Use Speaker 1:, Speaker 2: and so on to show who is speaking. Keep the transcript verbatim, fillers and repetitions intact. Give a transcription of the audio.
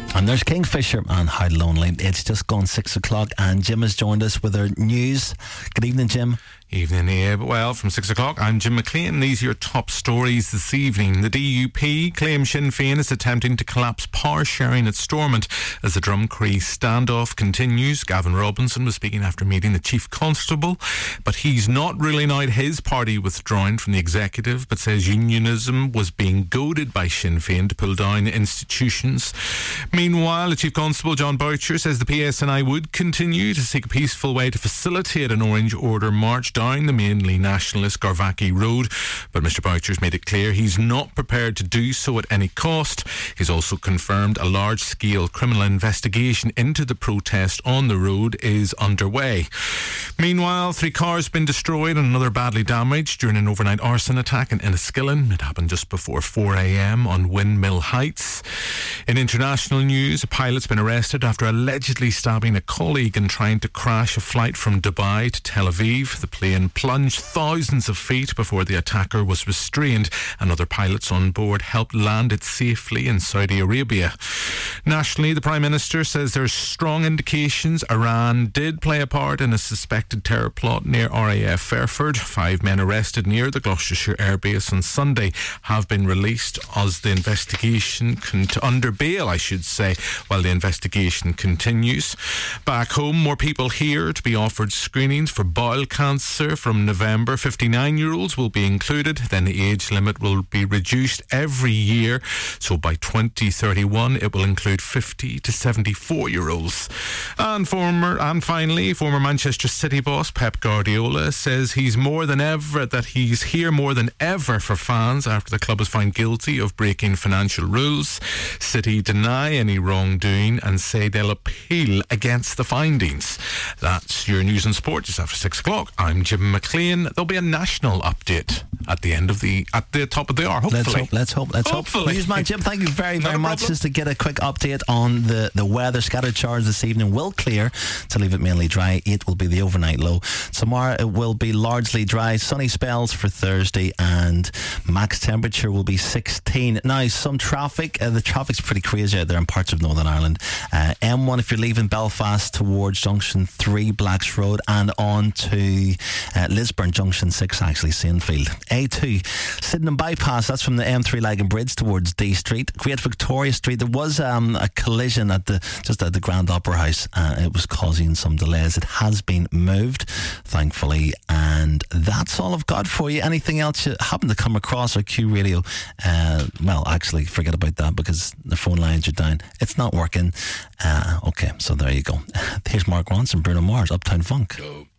Speaker 1: And there's Kingfisher and How Lonely. It's just gone six o'clock and Jim has joined us with our news. Good evening, Jim.
Speaker 2: Evening, Abe. Well, from six o'clock, I'm Jim McLean. These are your top stories this evening. The D U P claims Sinn Féin is attempting to collapse power sharing at Stormont as the Drumcree standoff continues. Gavin Robinson was speaking after meeting the Chief Constable, but he's not ruling out his party withdrawing from the executive, but says unionism was being goaded by Sinn Féin to pull down institutions. Meanwhile, the Chief Constable, John Boucher, says the P S N I would continue to seek a peaceful way to facilitate an Orange Order march down the mainly nationalist Garvaki Road, but Mr Boucher's made it clear he's not prepared to do so at any cost. He's also confirmed a large-scale criminal investigation into the protest on the road is underway. Meanwhile, three cars have been destroyed and another badly damaged during an overnight arson attack in Enniskillen. It happened just before four a.m. on Windmill Heights. In international news, a pilot's been arrested after allegedly stabbing a colleague and trying to crash a flight from Dubai to Tel Aviv. The plane plunged thousands of feet before the attacker was restrained, and other pilots on board helped land it safely in Saudi Arabia. Nationally, the Prime Minister says there's strong indications Iran did play a part in a suspected terror plot near R A F Fairford. Five men arrested near the Gloucestershire airbase on Sunday have been released as the investigation con- under bail, I should say, while the investigation continues. Back home, more people here to be offered screenings for bowel cancer from November. fifty-nine-year-olds will be included. Then the age limit will be reduced every year. So by twenty thirty-one, it will include fifty to seventy-four-year-olds. And former, and finally, former Manchester City boss Pep Guardiola says he's more than ever that he's here more than ever for fans after the club was found guilty of breaking financial rules. City deny any wrongdoing and say they'll appeal against the findings. That's your news and sport just after six o'clock. I'm Jim McLean. There'll be a national update at the end of the at the top of the hour, hopefully.
Speaker 1: Let's hope, let's hope, let's
Speaker 2: hopefully.
Speaker 1: hope. Newsman Jim, thank you very, very much.
Speaker 2: Problem.
Speaker 1: Just to get a quick update on the, the weather. Scattered showers this evening will clear to leave it mainly dry. eight will be the overnight low. Tomorrow it will be largely dry. Sunny spells for Thursday and max temperature will be sixteen. Now, some traffic. Uh, the traffic's pretty crazy out there in parts of Northern Ireland. Uh, M one if you're leaving Belfast towards Junction three, Blacks Road, and on to uh, Lisburn Junction six, actually, Sainfield. A two, Sydenham Bypass, that's from the M three Lagan Bridge towards D Street. Great Victoria Street, there was um, a collision at the just at the Grand Opera House. Uh, it was causing some delays. It has been moved, thankfully, and that's all I've got for you. Anything else you happen to come across or Q Radio? Uh, well, actually, forget about that because the phone lines are down. It's not working. Uh, okay, so there you go. Here's Mark Ronson, Bruno Mars, Uptown Funk. Go.